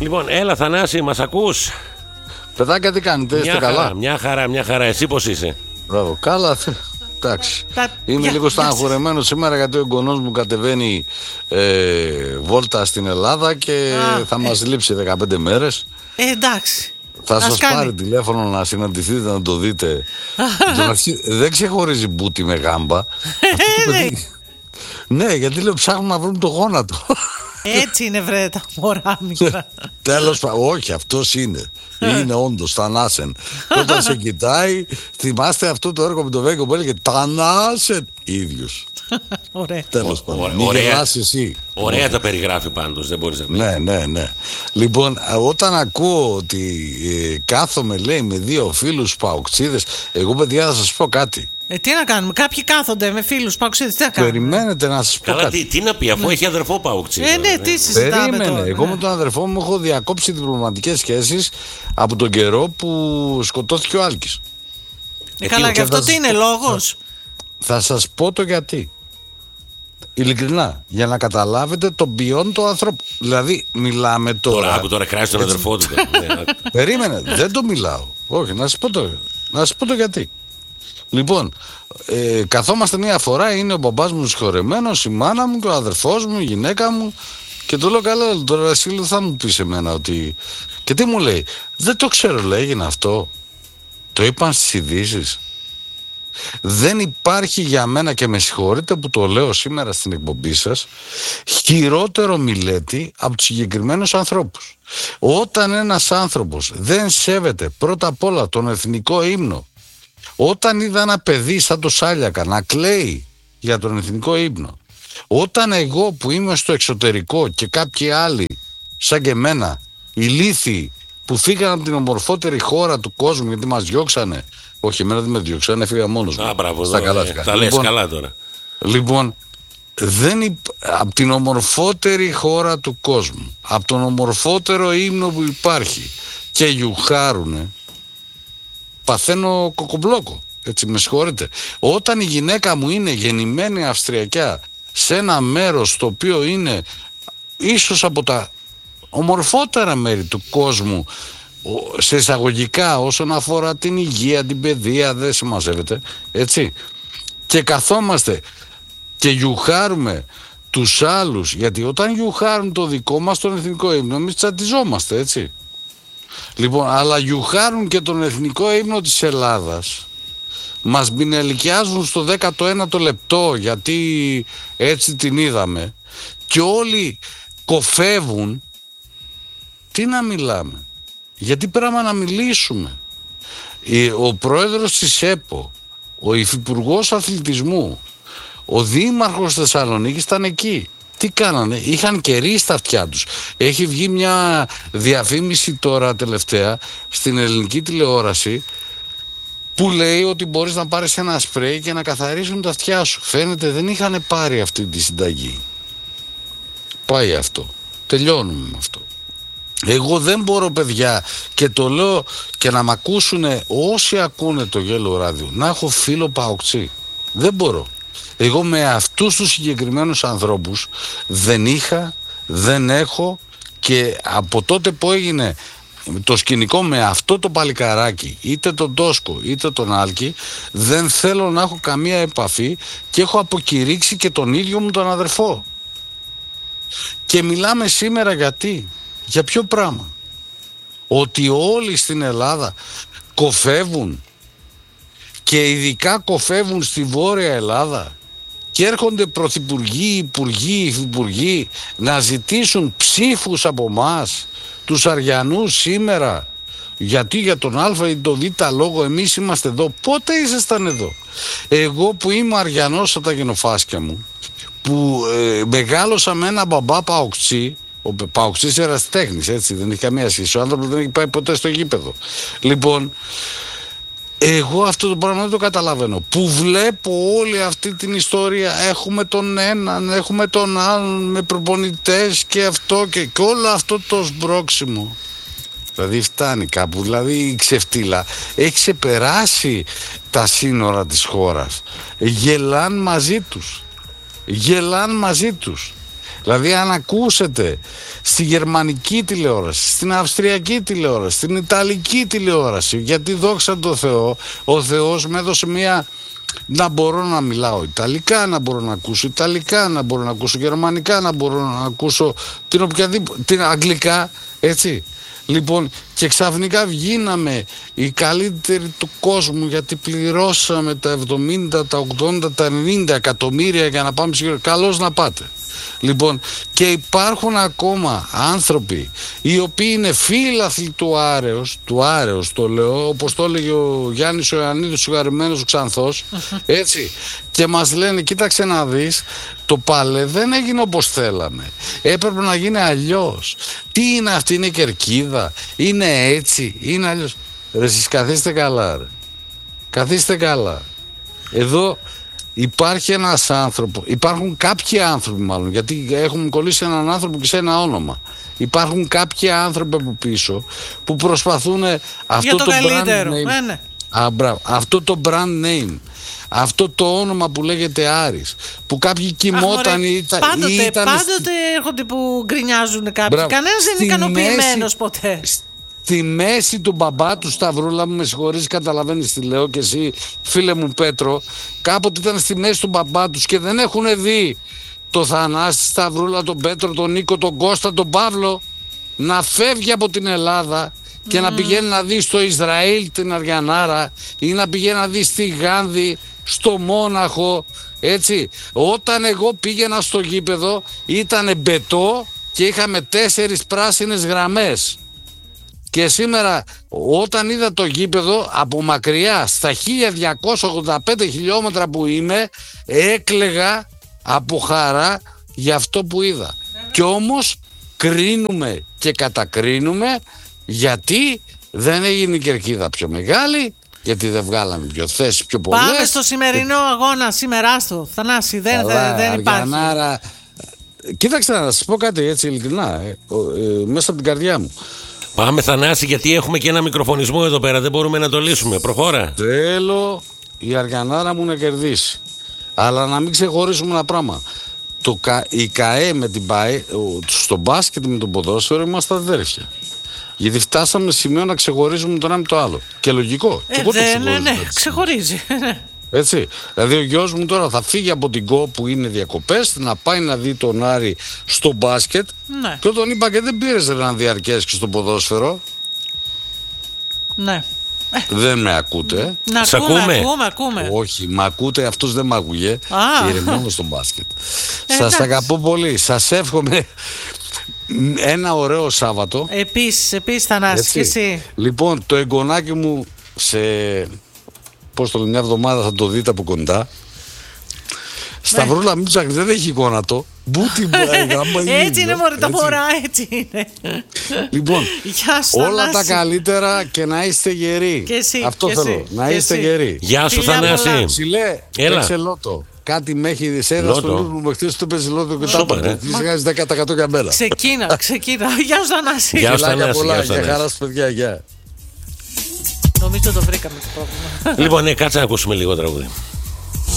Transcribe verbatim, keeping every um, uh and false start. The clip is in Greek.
Λοιπόν, έλα Θανάση, μας ακούς? Παιδάκια, τι κάνετε, είστε Μια καλά? χαρά, μια χαρά, μια χαρά. Εσύ πώς είσαι? Μπράβο, καλά. Εντάξει. Τα- Είμαι για- λίγο στεναχωρεμένος σήμερα γιατί ο εγγονός μου κατεβαίνει ε, βόλτα στην Ελλάδα και Α, θα μας λείψει δεκαπέντε μέρες. Ε, εντάξει. Θα Ας σας κάνει. πάρει τηλέφωνο να συναντηθείτε, να το δείτε. Τον αρχι- Δεν ξεχωρίζει μπούτι με γάμπα. Αυτό το ναι. παιδί- Ναι, γιατί λέω ψάχνουμε να βρούμε το γόνατο. Έτσι είναι, βρε, τα μωρά μικρά. Τέλος πάντων, όχι, αυτός είναι. Είναι όντως Θανάσεν. Και όταν σε κοιτάει, θυμάστε αυτό το έργο με τον Βέγκο που έλεγε Θανάσεν. Ίδιος. Ωραία. Τέλος Ω- πάντων. ωραία- Μην ωραία. γελάς εσύ. Ωραία τα περιγράφει πάντως, δεν μπορείς να πεις. Ναι, ναι, ναι. Λοιπόν, α, όταν ακούω ότι ε, κάθομαι, λέει, με δύο φίλους παοξίδες, εγώ, παιδιά, θα σας πω κάτι. Ε, τι να κάνουμε, κάποιοι κάθονται με φίλους παοξίδες, τι να κάνουμε. Περιμένετε να σας πω Καλά, κάτι. τι, τι να πει, αφού έχει αδερφό Παουξή. Ε, ναι, τι συζητάμε Περίμενε. τώρα. Εγώ ναι. με τον αδερφό μου έχω διακόψει διπλωματικές σχέσεις από τον καιρό που σκοτώθηκε ο Άλκης. Ε, καλά, και και αυτό θα τι σας είναι πω- λόγος. Θα σας πω το γιατί. Ειλικρινά, για να καταλάβετε τον ποιόν του ανθρώπου. Δηλαδή, μιλάμε τώρα. Τώρα, άκου τώρα, κράζει τον αδερφό του. τώρα. Ναι, Περίμενε, δεν το μιλάω. Όχι, να σας πω το, να σας πω το γιατί. Λοιπόν, ε, καθόμαστε μία φορά, είναι ο μπαμπάς μου συγχωρεμένος, η μάνα μου και ο αδερφός μου, η γυναίκα μου, και του λέω, καλά, τώρα εσύ θα μου πεις εμένα ότι... Και τι μου λέει, δεν το ξέρω, λέει, έγινε αυτό. Το είπαν στις ειδήσεις. Δεν υπάρχει για μένα, και με συγχωρείτε που το λέω σήμερα στην εκπομπή σας, χειρότερο μιλέτη από τους συγκεκριμένους ανθρώπους. Όταν ένας άνθρωπος δεν σέβεται πρώτα απ' όλα τον εθνικό ύμνο, όταν είδα ένα παιδί σαν το Σάλιακα να κλαίει για τον εθνικό ύμνο, όταν εγώ που είμαι στο εξωτερικό και κάποιοι άλλοι σαν και εμένα, ηλίθιοι που φύγαν από την ομορφότερη χώρα του κόσμου γιατί μας διώξανε, όχι εμένα δεν με διώξανε, έφυγα μόνος μου. Α, μπράβο, Στα εδώ, καλά ε, φύγα. τα λες Λοιπόν, καλά τώρα. Λοιπόν, δεν υπ... από την ομορφότερη χώρα του κόσμου, από τον ομορφότερο ύμνο που υπάρχει και γιουχάρουνε, παθαίνω κοκομπλόκο. Έτσι, με συγχωρείτε. Όταν η γυναίκα μου είναι γεννημένη Αυστριακιά σε ένα μέρος το οποίο είναι ίσως από τα ομορφότερα μέρη του κόσμου, ο- σε εισαγωγικά όσον αφορά την υγεία, την παιδεία, δεν συμμαζεύεται, έτσι, και καθόμαστε και γιουχάρουμε τους άλλους, γιατί όταν γιουχάρουν το δικό μας τον εθνικό ύμνο, εμείς τσατιζόμαστε, έτσι. Λοιπόν, αλλά γιουχάρουν και τον εθνικό ύμνο της Ελλάδας, μας μπινελικιάζουν στο δέκατο ένατο λεπτό, γιατί έτσι την είδαμε, και όλοι κοφεύουν. Τι να μιλάμε, γιατί πρέπει να μιλήσουμε. Ε, Ο πρόεδρος της ΕΠΟ, ο υφυπουργός αθλητισμού, ο δήμαρχος Θεσσαλονίκης ήταν εκεί. Τι κάνανε, είχαν κερί στα αυτιά τους. Έχει βγει μια διαφήμιση τώρα τελευταία στην ελληνική τηλεόραση που λέει ότι μπορείς να πάρεις ένα σπρέι και να καθαρίσουν τα αυτιά σου. Φαίνεται δεν είχαν πάρει αυτή τη συνταγή. Πάει αυτό. Τελειώνουμε με αυτό. Εγώ δεν μπορώ, παιδιά, και το λέω και να μ' ακούσουν όσοι ακούνε το Yellow Radio, να έχω φίλο παοξί. Δεν μπορώ. Εγώ με αυτούς τους συγκεκριμένους ανθρώπους δεν είχα, δεν έχω, και από τότε που έγινε το σκηνικό με αυτό το παλικαράκι, είτε τον Τόσκο είτε τον Άλκη, δεν θέλω να έχω καμία επαφή και έχω αποκηρύξει και τον ίδιο μου τον αδερφό. Και μιλάμε σήμερα γιατί, για ποιο πράγμα? Ότι όλοι στην Ελλάδα κοφεύουν, και ειδικά κοφεύουν στη Βόρεια Ελλάδα, και έρχονται πρωθυπουργοί, υπουργοί, υφυπουργοί να ζητήσουν ψήφους από μας τους Αριανούς σήμερα, γιατί για τον Α ή τον Β λόγο εμείς είμαστε εδώ. Πότε ήσασταν εδώ? Εγώ που είμαι Αριανός από τα γενοφάσκια μου, που ε, μεγάλωσα με ένα μπαμπά παοξί, ο παοξής ερασιτέχνης, έτσι, δεν έχει καμία σχέση, ο άνθρωπος δεν έχει πάει ποτέ στο γήπεδο. Λοιπόν, εγώ αυτό το πράγμα δεν το καταλαβαίνω. Που βλέπω όλη αυτή την ιστορία, έχουμε τον έναν, έχουμε τον άλλον, με προπονητές και αυτό και, και όλο αυτό το σμπρόξιμο. Δηλαδή φτάνει κάπου, δηλαδή η ξεφτύλα έχει ξεπεράσει τα σύνορα της χώρας. Γελάν μαζί τους. Γελάν μαζί τους. Δηλαδή αν ακούσετε στη γερμανική τηλεόραση, στην αυστριακή τηλεόραση, στην ιταλική τηλεόραση, γιατί δόξα τω Θεώ, ο Θεός με έδωσε μια... να μπορώ να μιλάω ιταλικά, να μπορώ να ακούσω ιταλικά, να μπορώ να ακούσω γερμανικά, να μπορώ να ακούσω την οποιαδήποτε, την αγγλικά, έτσι. Λοιπόν, και ξαφνικά βγήναμε οι καλύτεροι του κόσμου, γιατί πληρώσαμε τα εβδομήντα, τα ογδόντα, τα ενενήντα εκατομμύρια για να πάμε σε... Καλώς να πάτε. Λοιπόν, και υπάρχουν ακόμα άνθρωποι οι οποίοι είναι φίλαθλοι του Άρεος, του Άρεος το λέω, όπως το έλεγε ο Γιάννης ο Ιωαννίδης ο γαρημένος ο Ξανθός, έτσι, και μας λένε κοίταξε να δεις, το παλέ δεν έγινε όπως θέλαμε, έπρεπε να γίνει αλλιώς. Τι είναι αυτή, είναι κερκίδα, είναι έτσι, είναι αλλιώς. Ρε εσείς καθίστε καλά, ρε. Καθίστε καλά. Εδώ υπάρχει ένας άνθρωπο, υπάρχουν κάποιοι άνθρωποι μάλλον, γιατί έχουμε κολλήσει έναν άνθρωπο και σε ένα όνομα. Υπάρχουν κάποιοι άνθρωποι από πίσω που προσπαθούν αυτό το, το brand name, ναι, ναι. Α, μπράβο, αυτό το brand name, αυτό το όνομα που λέγεται Άρης, που κάποιοι κοιμόταν ή ήταν... Πάντοτε, ήταν πάντοτε στη... έρχονται που γκρινιάζουν κάποιοι. Μπράβο. Κανένας δεν είναι ικανοποιημένος ποτέ. Στη μέση του μπαμπά του, Σταυρούλα μου, με συγχωρείς, καταλαβαίνεις τι λέω, και εσύ φίλε μου Πέτρο, κάποτε ήταν στη μέση του μπαμπά τους και δεν έχουν δει το Θανάση, Σταυρούλα, τον Πέτρο, τον Νίκο, τον Κώστα, τον Παύλο να φεύγει από την Ελλάδα και mm. να πηγαίνει να δει στο Ισραήλ την Αριανάρα ή να πηγαίνει να δει στη Γάνδη, στο Μόναχο, έτσι. Όταν εγώ πήγαινα στο γήπεδο ήταν μπετό και είχαμε τέσσερις πράσινες γραμμές. Και σήμερα όταν είδα το γήπεδο από μακριά στα χίλια διακόσια ογδόντα πέντε χιλιόμετρα που είμαι, έκλαιγα από χαρά για αυτό που είδα. Και όμως κρίνουμε και κατακρίνουμε γιατί δεν έγινε η κερκίδα πιο μεγάλη, γιατί δεν βγάλαμε πιο θέσεις πιο πολλές. Πάμε στο σημερινό και... αγώνα σήμερα, άστο Θανάση, δεν, Καλά, δεν, δεν υπάρχει. Αργανάρα. Κοίταξε να σας πω κάτι έτσι ειλικρινά, ε, ε, μέσα από την καρδιά μου. Πάμε Θανάση, γιατί έχουμε και ένα μικροφωνισμό εδώ πέρα, δεν μπορούμε να το λύσουμε. Προχώρα. Θέλω η Αργανάρα μου να κερδίσει. Αλλά να μην ξεχωρίσουμε ένα πράγμα. Το, η ΚΑΕ με την ΠΑΕ, στο μπάσκετ με τον ποδόσφαιρο είμαστε αδέρφια. Γιατί φτάσαμε σημείο να ξεχωρίζουμε το ένα με το άλλο. Και λογικό. Ε, και εγώ το ναι, ναι, ναι, έτσι. ξεχωρίζει. Έτσι. Δηλαδή ο γιος μου τώρα θα φύγει από την ΚΟ που είναι διακοπές να πάει να δει τον Άρη στο μπάσκετ. Ναι. Και όταν είπα και δεν πήρες να διαρκές και στο ποδόσφαιρο. Ναι. Δεν με ακούτε. Να Σ' ακούμε, ακούμε. ακούμε, ακούμε. Όχι, με ακούτε, αυτός δεν μ' άκουγε. Ηρεμούμε στο μπάσκετ. Ε, Σας εντάξει. αγαπώ πολύ. Σας εύχομαι ένα ωραίο Σάββατο. Επίσης, επίσης Θανάση, και εσύ. Λοιπόν, το εγγονάκι μου σε, πώς το λέω, μια εβδομάδα θα το δείτε από κοντά. Σταυρούλα, μην ψάχνεις, δεν έχει γόνατο. Μπούτι, έτσι είναι μωρέ τα μωρά, έτσι είναι. Λοιπόν, Γεια σου, όλα τα Θανάση. καλύτερα και να είστε γεροί. Και εσύ, Αυτό και θέλω, εσύ, να και είστε εσύ. γεροί. Γεια σου Φιλιά πολλά. Θανάση. Ψηλέ, Έλα. παίξε λότο. Κάτι με έχει δει ένα Λότο. στο λούτο μου, χτες του παίζει λότο και τα Σούπερ, έπαιρνε. ε. Τι βγάζει δέκα τοις εκατό για μένα. Ξεκίνα, ξεκίνα. Γεια σου Θανάση. Γεια σου, Φιλάκια Θανάση, πολλά, γεια σου, για Θανάση. χαρά σου παιδιά, γεια. Νομίζω το βρήκαμε το πρόβλημα. Λοιπόν, ναι, κάτσε να ακούσουμε λίγο τραγούδι.